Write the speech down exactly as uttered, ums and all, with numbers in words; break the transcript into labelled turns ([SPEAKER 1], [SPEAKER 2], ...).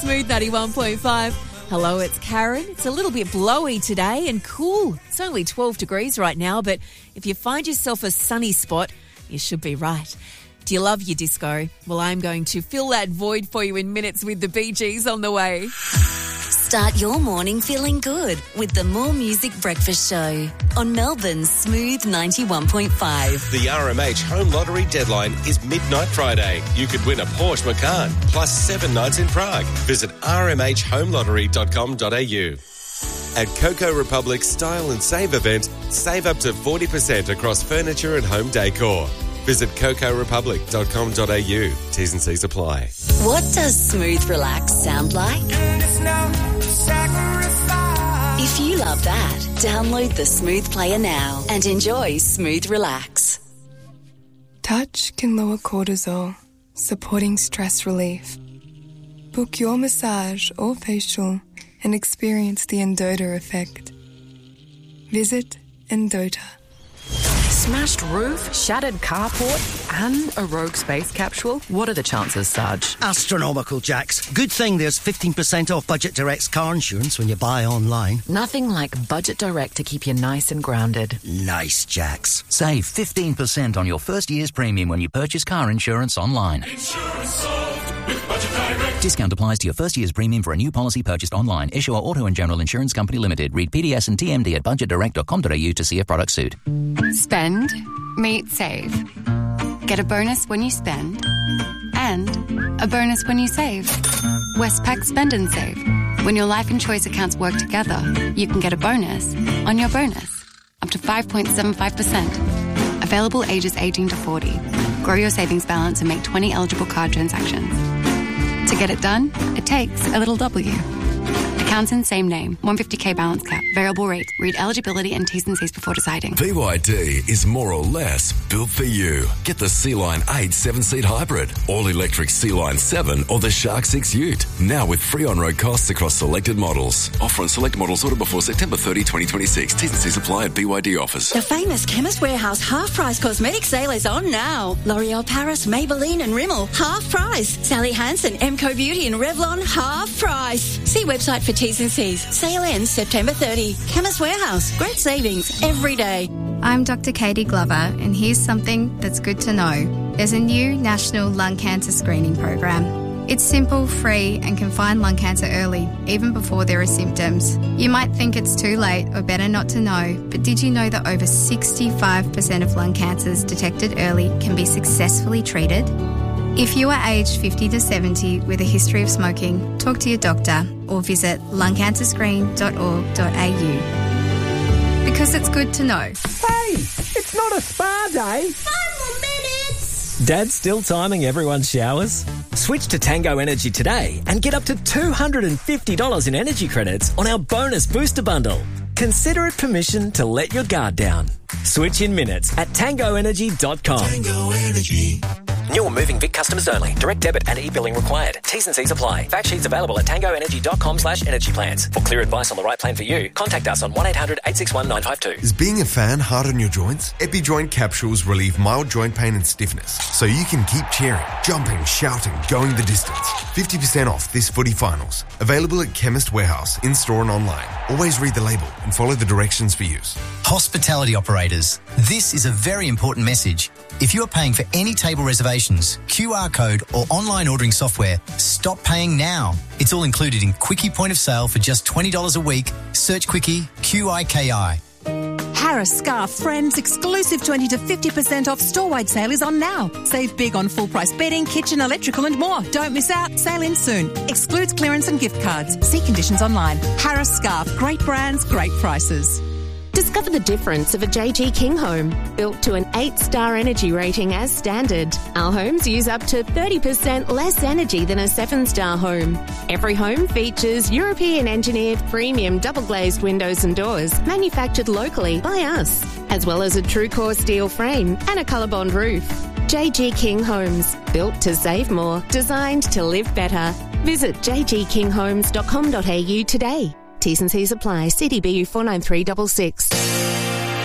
[SPEAKER 1] Smooth ninety-one point five. Hello, it's Karen. It's a little bit blowy today and cool. It's only twelve degrees right now, but if you find yourself a sunny spot, you should be right. Do you love your disco? Well, I'm going to fill that void for you in minutes with the Bee Gees on the way.
[SPEAKER 2] Start your morning feeling good with the More Music Breakfast Show on Melbourne's Smooth ninety-one point five.
[SPEAKER 3] The R M H Home Lottery deadline is midnight Friday. You could win a Porsche Macan plus seven nights in Prague. Visit r m h home lottery dot com dot a u. At Coco Republic's Style and Save event, save up to forty percent across furniture and home decor. Visit coco republic dot com dot a u. T's and C's apply.
[SPEAKER 2] What does Smooth Relax sound like? If you love that, download the Smooth Player now and enjoy Smooth Relax.
[SPEAKER 4] Touch can lower cortisol, supporting stress relief. Book your massage or facial and experience the Endota effect. Visit Endota.
[SPEAKER 5] Smashed roof, shattered carport, and a rogue space capsule? What are the chances, Sarge?
[SPEAKER 6] Astronomical, Jax. Good thing there's fifteen percent off Budget Direct's car insurance when you buy online.
[SPEAKER 5] Nothing like Budget Direct to keep you nice and grounded.
[SPEAKER 6] Nice, Jax.
[SPEAKER 7] Save fifteen percent on your first year's premium when you purchase car insurance online.
[SPEAKER 8] Insurance solved with Budget Direct.
[SPEAKER 7] Discount applies to your first year's premium for a new policy purchased online. Issuer Auto and General Insurance Company Limited. Read P D S and T M D at budget direct dot com dot a u to see if products suit.
[SPEAKER 9] Spend, meet, save. Get a bonus when you spend and a bonus when you save. Westpac Spend and Save. When your life and choice accounts work together, you can get a bonus on your bonus, up to five point seven five percent. Available ages eighteen to forty. Grow your savings balance and make twenty eligible card transactions. To get it done, it takes a little W. Accounts in same name. one hundred fifty thousand balance cap. Variable rate. Read eligibility and T's and C's before deciding.
[SPEAKER 10] B Y D is more or less built for you. Get the Sea-Line eight seven-seat hybrid, all-electric Sea-Line seven or the Shark six Ute. Now with free on-road costs across selected models. Offer on select models ordered before September thirtieth, twenty twenty-six. T's and C's apply at B Y D offers.
[SPEAKER 11] The famous Chemist Warehouse half-price cosmetic sale is on now. L'Oreal Paris, Maybelline and Rimmel, half price. Sally Hansen, Emco Beauty and Revlon, half price. See website for T's and C's. Sale ends September thirtieth. Chemist Warehouse. Great savings every day.
[SPEAKER 12] I'm Doctor Katie Glover, and here's something that's good to know. There's a new national lung cancer screening program. It's simple, free, and can find lung cancer early, even before there are symptoms. You might think it's too late or better not to know, but did you know that over sixty-five percent of lung cancers detected early can be successfully treated? If you are aged fifty to seventy with a history of smoking, talk to your doctor or visit lung cancer screen dot org dot a u. Because it's good to know.
[SPEAKER 13] Hey, it's not a spa day.
[SPEAKER 14] Five more minutes.
[SPEAKER 13] Dad's still timing everyone's showers? Switch to Tango Energy today and get up to two hundred fifty dollars in energy credits on our bonus booster bundle. Consider it permission to let your guard down. Switch in minutes at tango energy dot com.
[SPEAKER 10] Tango Energy.
[SPEAKER 13] New or moving Vic customers only. Direct debit and e-billing required. T's and C's apply. Fact sheets available at tango energy dot com slash energy plans. For clear advice on the right plan for you, contact us on one eight hundred eight six one nine five two.
[SPEAKER 15] Is being a fan hard on your joints? EpiJoint capsules relieve mild joint pain and stiffness, so you can keep cheering, jumping, shouting, going the distance. fifty percent off this footy finals. Available at Chemist Warehouse, in-store and online. Always read the label and follow the directions for use.
[SPEAKER 16] Hospitality operators, this is a very important message. If you are paying for any table reservations, Q R code or online ordering software, stop paying now. It's all included in Quickie Point of Sale for just twenty dollars a week. Search Quickie, Q I K I.
[SPEAKER 17] Harris Scarf Friends exclusive twenty to fifty percent off store-wide sale is on now. Save big on full-price bedding, kitchen, electrical and more. Don't miss out. Sale ends soon. Excludes clearance and gift cards. See conditions online. Harris Scarf. Great brands, great prices.
[SPEAKER 18] Discover the difference of a J G King home, built to an eight-star energy rating as standard. Our homes use up to thirty percent less energy than a seven-star home. Every home features European-engineered premium double-glazed windows and doors, manufactured locally by us, as well as a true-core steel frame and a ColourBond roof. J G King Homes, built to save more, designed to live better. Visit j g king homes dot com dot a u today. T's and C's apply. C D B U four nine three six six.